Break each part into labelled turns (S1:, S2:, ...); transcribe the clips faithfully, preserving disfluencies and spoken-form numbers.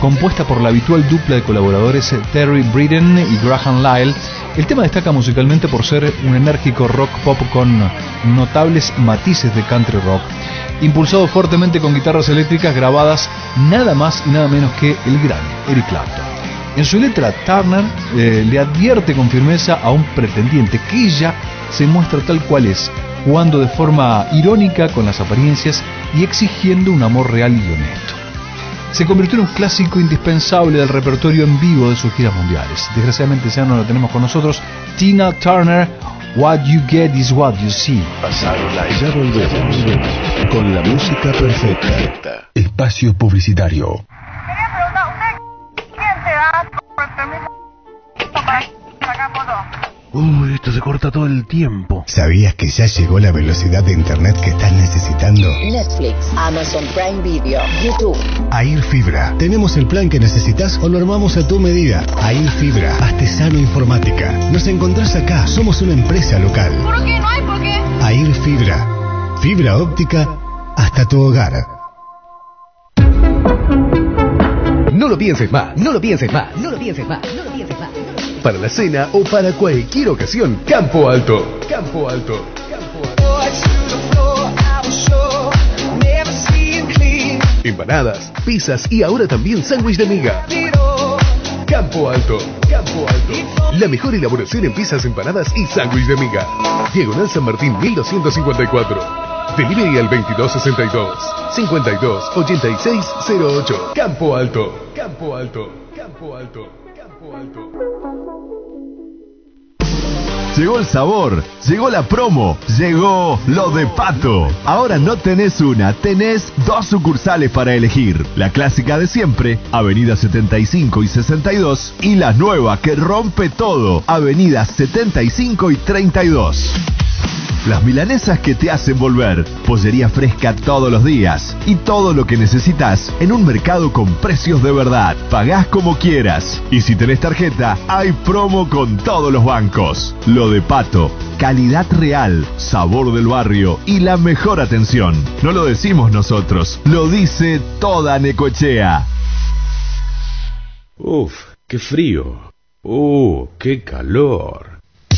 S1: compuesta por la habitual dupla de colaboradores Terry Britten y Graham Lyle. El tema destaca musicalmente por ser un enérgico rock pop con notables matices de country rock, impulsado fuertemente con guitarras eléctricas grabadas nada más y nada menos que el gran Eric Clapton. En su letra, Turner eh, le advierte con firmeza a un pretendiente que ella se muestra tal cual es, jugando de forma irónica con las apariencias y exigiendo un amor real y honesto. Se convirtió en un clásico indispensable del repertorio en vivo de sus giras mundiales. Desgraciadamente ya no la tenemos con nosotros. Tina Turner, What You Get Is What You See.
S2: Pasado Live. Ya volvemos con la música perfecta. Espacio publicitario.
S3: Quería preguntar, ¿usted quién se da por el permiso para sacar fotos?
S2: Uy, esto se corta todo el tiempo.
S4: ¿Sabías que ya llegó la velocidad de internet que estás necesitando?
S5: Netflix, Amazon Prime Video, YouTube.
S4: Air Fibra. Tenemos el plan que necesitas o lo armamos a tu medida. Air Fibra, Artesano Informática. Nos encontrás acá. Somos una empresa local.
S3: ¿Por qué? ¿No hay por qué?
S4: Air Fibra. Fibra óptica hasta tu hogar.
S2: No lo pienses más, no lo pienses más, no lo pienses más, no lo pienses más. Para la cena o para cualquier ocasión, Campo Alto. Campo Alto. Campo Alto. Empanadas, pizzas y ahora también sándwich de miga. Campo Alto. Campo Alto. La mejor elaboración en pizzas, empanadas y sándwich de miga. Diagonal San Martín mil doscientos cincuenta y cuatro. Delivery al veintidós sesenta y dos, cincuenta y dos ochenta y seis cero ocho. Campo Alto. Campo Alto. Campo Alto. Campo Alto.
S6: Llegó el sabor, llegó la promo, llegó lo de Pato. Ahora no tenés una, tenés dos sucursales para elegir. La clásica de siempre, Avenida setenta y cinco y sesenta y dos, y la nueva que rompe todo, Avenida setenta y cinco y treinta y dos. Las milanesas que te hacen volver, pollería fresca todos los días y todo lo que necesitas en un mercado con precios de verdad. Pagás como quieras y si tenés tarjeta, hay promo con todos los bancos. Lo de Pato, calidad real, sabor del barrio y la mejor atención. No lo decimos nosotros, lo dice toda Necochea.
S7: Uf, qué frío. Uh, qué calor.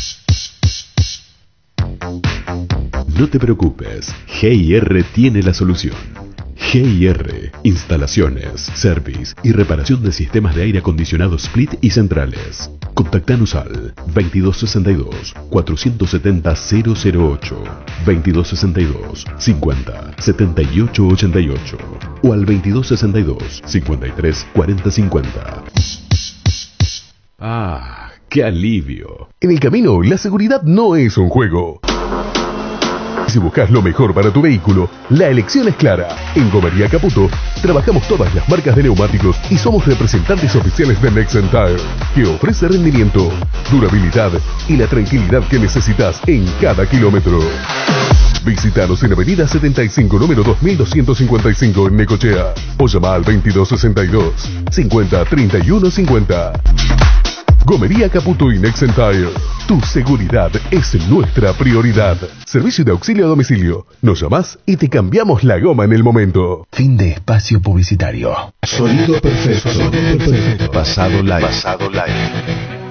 S7: No te preocupes, G I R tiene la solución. G I R, instalaciones, service y reparación de sistemas de aire acondicionado split y centrales. Contactanos al veintidós sesenta y dos, cuatrocientos setenta, cero cero ocho, veintidós sesenta y dos, cincuenta, setenta y ocho ochenta y ocho o al veintidós sesenta y dos, cincuenta y tres, cuarenta cincuenta. Ah, qué alivio.
S2: En el camino, la seguridad no es un juego. Si buscas lo mejor para tu vehículo, la elección es clara. En Gomería Caputo trabajamos todas las marcas de neumáticos y somos representantes oficiales de Nexen Tire, que ofrece rendimiento, durabilidad y la tranquilidad que necesitas en cada kilómetro. Visítanos en Avenida setenta y cinco, número dos mil doscientos cincuenta y cinco en Necochea o llama al veintidós sesenta y dos, cincuenta, treinta y uno cincuenta. Gomería Caputo y Nexen Tire. Tu seguridad es nuestra prioridad. Servicio de auxilio a domicilio. Nos llamás y te cambiamos la goma en el momento.
S4: Fin de espacio publicitario.
S2: Sonido perfecto. Sonido perfecto.
S6: Pasado Live.
S2: Pasado Live.